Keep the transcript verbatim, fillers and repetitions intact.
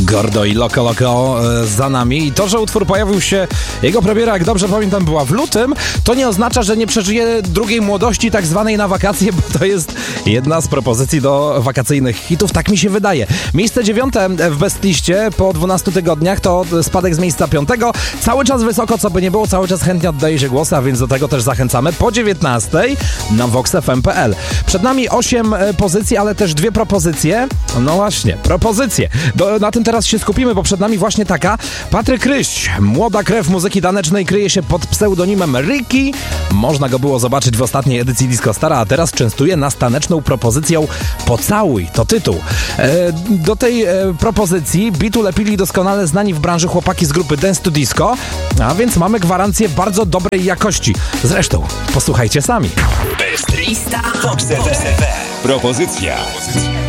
Gordo i Loco Loco e, za nami. I to, że utwór pojawił się, jego premiera, jak dobrze pamiętam, była w lutym, to nie oznacza, że nie przeżyje drugiej młodości, tak zwanej na wakacje, bo to jest jedna z propozycji do wakacyjnych hitów, tak mi się wydaje. Miejsce dziewiąte w bestliście po dwunastu tygodniach to spadek z miejsca piątego. Cały czas wysoko, co by nie było, cały czas chętnie oddaje się głos, a więc do tego też zachęcamy. Po dziewiętnastej na vox f m kropka p l. Przed nami osiem pozycji, ale też dwie propozycje. No właśnie, propozycje. Do, na tym teraz się skupimy, bo przed nami właśnie taka. Patryk Ryś, młoda krew muzyki tanecznej, kryje się pod pseudonimem Ricky. Można go było zobaczyć w ostatniej edycji Disco Stara, a teraz częstuje nas taneczną propozycją Pocałuj, to tytuł. E, do tej e, propozycji bitu lepili doskonale znani w branży chłopaki z grupy Dance to Disco, a więc mamy gwarancję bardzo dobrej jakości. Zresztą, posłuchajcie sami. Best lista Vox F M. Propozycja.